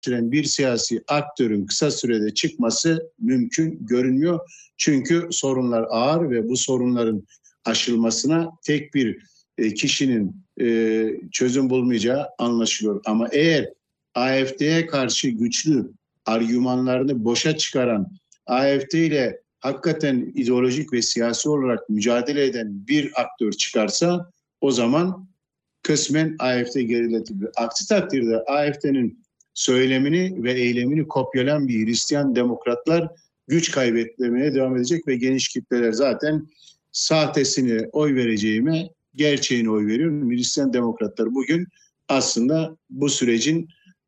eleştiren bir siyasi aktörün kısa sürede çıkması mümkün görünmüyor. Çünkü sorunlar ağır ve bu sorunların aşılmasına tek bir kişinin çözüm bulmayacağı anlaşılıyor. Ama eğer AfD'ye karşı güçlü argümanlarını boşa çıkaran, AfD ile hakikaten ideolojik ve siyasi olarak mücadele eden bir aktör çıkarsa o zaman kısmen AfD geriletebilir. Aksi takdirde AfD'nin söylemini ve eylemini kopyalayan bir Hristiyan demokratlar güç kaybetmeye devam edecek ve geniş kitleler zaten sahtesine oy vereceğime gerçeğine oy veriyor. Hristiyan demokratlar bugün aslında bu sürecin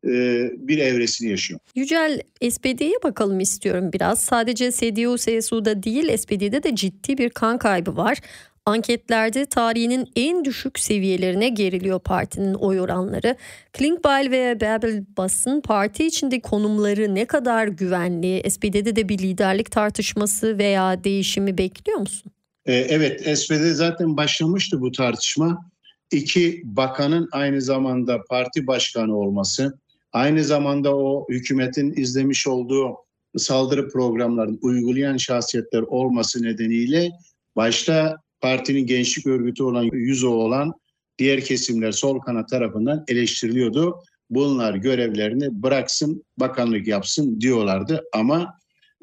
bir evresini yaşıyor. Yücel, SPD'ye bakalım istiyorum biraz. Sadece CDU-CSU'da değil, SPD'de de ciddi bir kan kaybı var. Anketlerde tarihinin en düşük seviyelerine geriliyor partinin oy oranları. Klingbeil ve Bärbel-Bass'ın parti içinde konumları ne kadar güvenli? SPD'de de bir liderlik tartışması veya değişimi bekliyor musun? Evet, SPD'de zaten başlamıştı bu tartışma. 2 bakanın aynı zamanda parti başkanı olması, aynı zamanda o hükümetin izlemiş olduğu saldırı programlarını uygulayan şahsiyetler olması nedeniyle başta partinin gençlik örgütü olan YÜZO olan diğer kesimler sol kanat tarafından eleştiriliyordu. Bunlar görevlerini bıraksın, bakanlık yapsın diyorlardı ama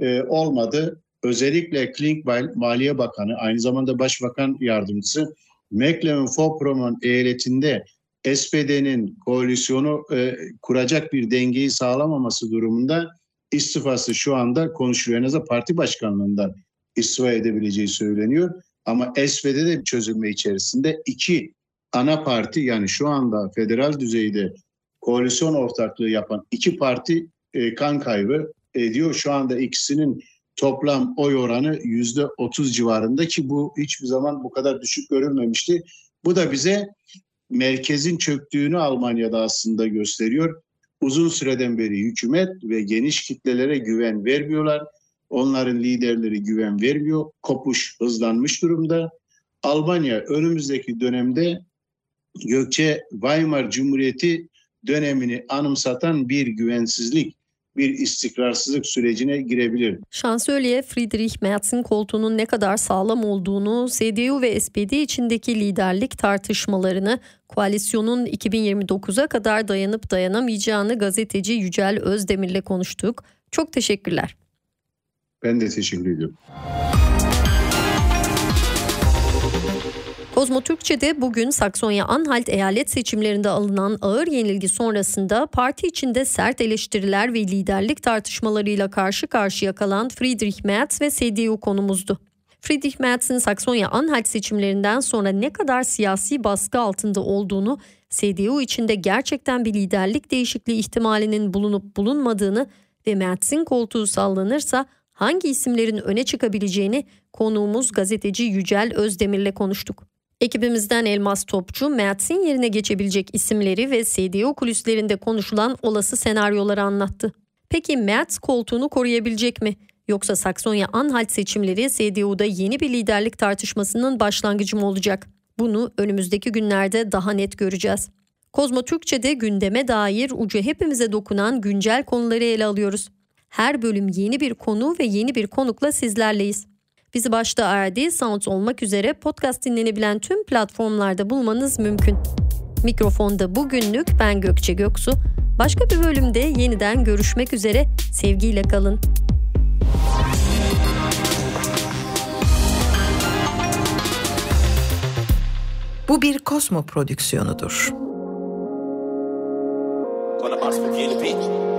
olmadı. Özellikle Klingbeil Maliye Bakanı, aynı zamanda Başbakan Yardımcısı Mecklenburg-Vorpommern eyaletinde SPD'nin koalisyonu kuracak bir dengeyi sağlamaması durumunda istifası şu anda konuşuluyor. En azından parti başkanlığından istifa edebileceği söyleniyor. Ama SPD'de bir çözülme içerisinde 2 ana parti, yani şu anda federal düzeyde koalisyon ortaklığı yapan 2 parti kan kaybı ediyor. Şu anda ikisinin toplam oy oranı %30 civarında ki bu hiçbir zaman bu kadar düşük görülmemişti. Bu da bize merkezin çöktüğünü Almanya'da aslında gösteriyor. Uzun süreden beri hükümet ve geniş kitlelere güven vermiyorlar. Onların liderleri güven vermiyor. Kopuş hızlanmış durumda. Almanya önümüzdeki dönemde Gökçe Weimar Cumhuriyeti dönemini anımsatan bir güvensizlik, bir istikrarsızlık sürecine girebilir. Şansölye Friedrich Merz'in koltuğunun ne kadar sağlam olduğunu, CDU ve SPD içindeki liderlik tartışmalarını, koalisyonun 2029'a kadar dayanıp dayanamayacağını gazeteci Yücel Özdemir'le konuştuk. Çok teşekkürler. Ben de teşekkür ediyorum. Kozmo Türkçe'de bugün Saksonya-Anhalt eyalet seçimlerinde alınan ağır yenilgi sonrasında parti içinde sert eleştiriler ve liderlik tartışmalarıyla karşı karşıya kalan Friedrich Merz ve CDU konumuzdu. Friedrich Merz'in Saksonya-Anhalt seçimlerinden sonra ne kadar siyasi baskı altında olduğunu, CDU içinde gerçekten bir liderlik değişikliği ihtimalinin bulunup bulunmadığını ve Merz'in koltuğu sallanırsa hangi isimlerin öne çıkabileceğini konuğumuz gazeteci Yücel Özdemir'le konuştuk. Ekibimizden Elmas Topçu, Merz'in yerine geçebilecek isimleri ve CDU kulislerinde konuşulan olası senaryoları anlattı. Peki Merz koltuğunu koruyabilecek mi? Yoksa Saksonya-Anhalt seçimleri CDU'da yeni bir liderlik tartışmasının başlangıcı mı olacak? Bunu önümüzdeki günlerde daha net göreceğiz. Kozmo Türkçe'de gündeme dair ucu hepimize dokunan güncel konuları ele alıyoruz. Her bölüm yeni bir konu ve yeni bir konukla sizlerleyiz. Bizi başta RD Sound olmak üzere podcast dinlenebilen tüm platformlarda bulmanız mümkün. Mikrofonda bugünlük ben Gökçe Göksu. Başka bir bölümde yeniden görüşmek üzere. Sevgiyle kalın. Bu bir Kozmo prodüksiyonudur.